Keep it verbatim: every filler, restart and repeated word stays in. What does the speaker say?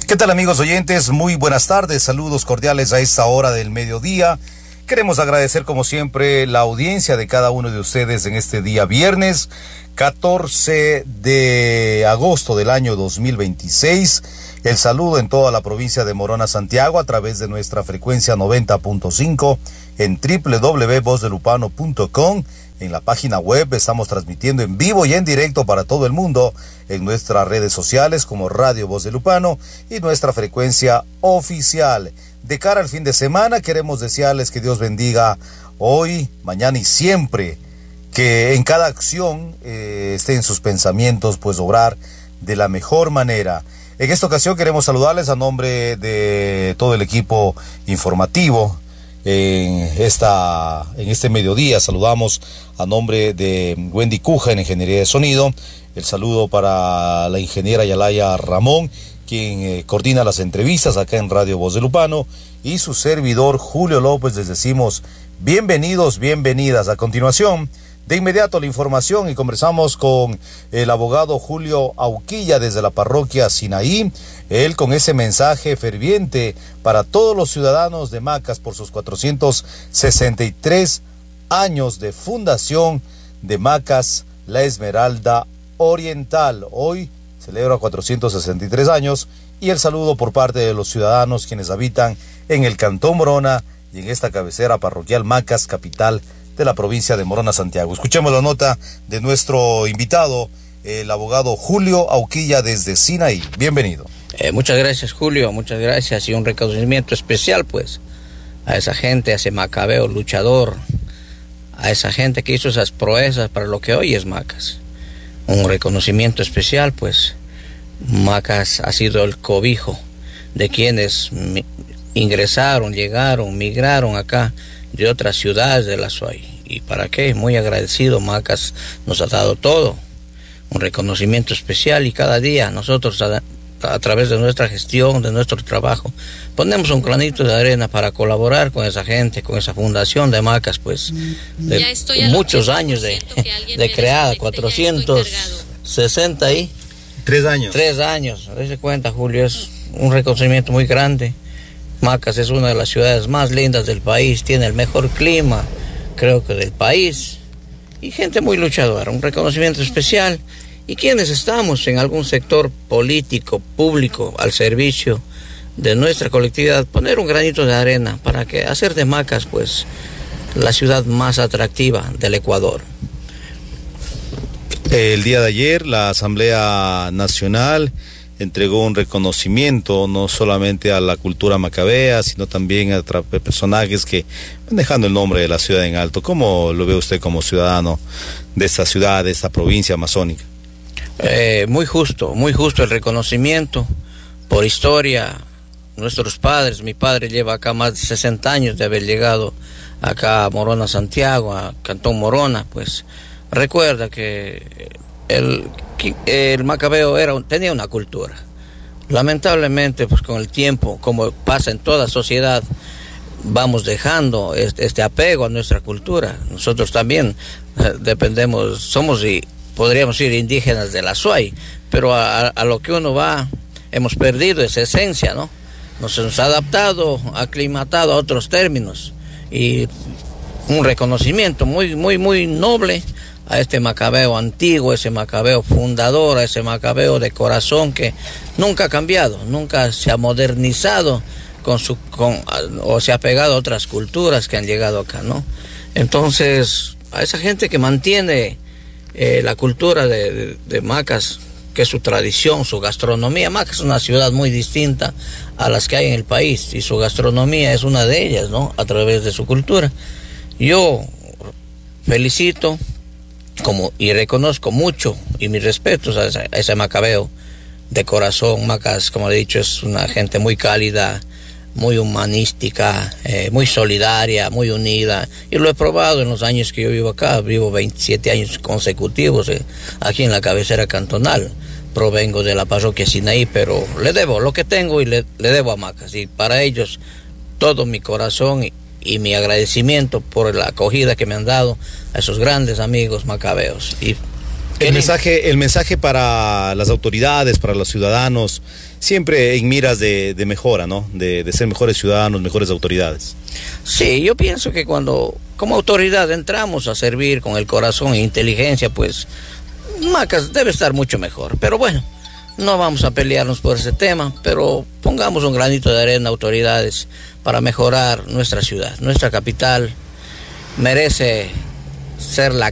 ¿Qué tal, amigos oyentes? Muy buenas tardes, saludos cordiales a esta hora del mediodía. Queremos agradecer como siempre la audiencia de cada uno de ustedes en este día viernes catorce de agosto del año dos mil veintiséis. El saludo en toda la provincia de Morona, Santiago, a través de nuestra frecuencia noventa punto cinco en doble u doble u doble u punto voz de lupano punto com. En la página web estamos transmitiendo en vivo y en directo para todo el mundo en nuestras redes sociales como Radio Voz de Lupano y nuestra frecuencia oficial. De cara al fin de semana, queremos desearles que Dios bendiga hoy, mañana y siempre, que en cada acción eh, esté en sus pensamientos, pues obrar de la mejor manera. En esta ocasión queremos saludarles a nombre de todo el equipo informativo. En, esta, en este mediodía saludamos a nombre de Wendy Cuja en Ingeniería de Sonido. El saludo para la ingeniera Yalaya Ramón, quien eh, coordina las entrevistas acá en Radio Voz de Lupano, y su servidor Julio López. Les decimos bienvenidos, bienvenidas. A continuación, de inmediato la información, y conversamos con el abogado Julio Auquilla desde la parroquia Sinaí. Él con ese mensaje ferviente para todos los ciudadanos de Macas por sus cuatrocientos sesenta y tres años de fundación de Macas La Esmeralda Oriental. Hoy celebra cuatrocientos sesenta y tres años, y el saludo por parte de los ciudadanos quienes habitan en el Cantón Morona y en esta cabecera parroquial Macas, capital de la provincia de Morona, Santiago. Escuchemos la nota de nuestro invitado, el abogado Julio Auquilla desde Sinaí. Bienvenido. Eh, muchas gracias, Julio, muchas gracias, y un reconocimiento especial pues a esa gente, a ese macabeo luchador, a esa gente que hizo esas proezas para lo que hoy es Macas. Un reconocimiento especial pues. Macas ha sido el cobijo de quienes mi- ingresaron, llegaron, migraron acá de otras ciudades de la Suay. ¿Y para qué? Muy agradecido, Macas nos ha dado todo, un reconocimiento especial, y cada día nosotros a, a través de nuestra gestión, de nuestro trabajo, ponemos un granito de arena para colaborar con esa gente, con esa fundación de Macas, pues de muchos años de, de creada, cuatrocientos sesenta y Tres años. Tres años, dése cuenta, Julio, es un reconocimiento muy grande. Macas es una de las ciudades más lindas del país, tiene el mejor clima, creo que del país, y gente muy luchadora, un reconocimiento especial. Y quienes estamos en algún sector político, público, al servicio de nuestra colectividad, poner un granito de arena para que hacer de Macas pues la ciudad más atractiva del Ecuador. El día de ayer la Asamblea Nacional entregó un reconocimiento no solamente a la cultura macabea, sino también a tra- personajes que van dejando el nombre de la ciudad en alto. ¿Cómo lo ve usted como ciudadano de esta ciudad, de esta provincia amazónica? Eh, muy justo, muy justo el reconocimiento por historia. Nuestros padres, mi padre lleva acá más de sesenta años de haber llegado acá a Morona, Santiago, a Cantón Morona, pues recuerda que el, el macabeo era, tenía una cultura. Lamentablemente, pues con el tiempo, como pasa en toda sociedad, vamos dejando este, este apego a nuestra cultura. Nosotros también eh, dependemos, somos y podríamos decir indígenas de la Suay, pero a, a lo que uno va, hemos perdido esa esencia, ¿no? Nos hemos adaptado, aclimatado a otros términos, y un reconocimiento muy, muy, muy noble a este macabeo antiguo, ese macabeo fundador, a ese macabeo de corazón que nunca ha cambiado, nunca se ha modernizado con su, con, o se ha pegado a otras culturas que han llegado acá, ¿no? Entonces, a esa gente que mantiene eh, la cultura de, de, de Macas, que es su tradición, su gastronomía. Macas es una ciudad muy distinta a las que hay en el país, y su gastronomía es una de ellas, ¿no? A través de su cultura. Yo felicito como y reconozco mucho y mis respetos a ese, a ese macabeo de corazón. Macas, como he dicho, es una gente muy cálida, muy humanística, eh, muy solidaria, muy unida, y lo he probado en los años que yo vivo acá. Vivo veintisiete años consecutivos eh, aquí en la cabecera cantonal. Provengo de la parroquia Sinaí, pero le debo lo que tengo y le, le debo a Macas, y para ellos todo mi corazón y, y mi agradecimiento por la acogida que me han dado a esos grandes amigos macabeos. Y El mensaje, el mensaje para las autoridades, para los ciudadanos, siempre en miras de, de mejora, ¿no? De, de ser mejores ciudadanos, mejores autoridades. Sí, yo pienso que cuando como autoridad entramos a servir con el corazón e inteligencia, pues Macas debe estar mucho mejor. Pero bueno, no vamos a pelearnos por ese tema, pero pongamos un granito de arena, autoridades, para mejorar nuestra ciudad. Nuestra capital merece ser la